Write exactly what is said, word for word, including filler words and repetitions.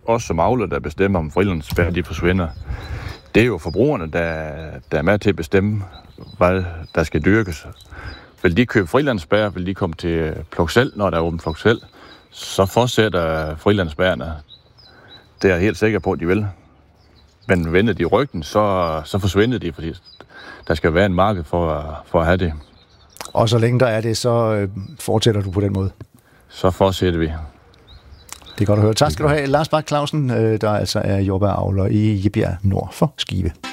os som avler, der bestemmer, om frilandsbær de forsvinder. Det er jo forbrugerne, der, der er med til at bestemme, hvad der skal dyrkes. Vil de købe frilandsbær, vil de komme til Plukselv, når der er åbent Plukselv, så fortsætter frilandsbærene. Det er jeg helt sikker på, at de vil. Men vender de ryggen, så, så forsvinder de, fordi der skal være en marked for, for at have det. Og så længe der er det, så øh, fortsætter du på den måde? Så fortsætter vi. Det er godt at høre. Tak skal du have, Lars Bak Clausen, der altså er jordbæravler i Jebjerg nord for Skive.